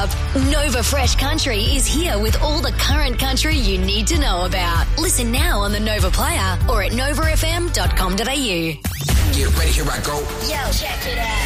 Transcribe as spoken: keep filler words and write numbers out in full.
up. Nova Fresh Country is here with all the current country you need to know about. Listen now on the Nova Player or at nova f m dot com dot a u. Get ready, here I go. Yo, check it out.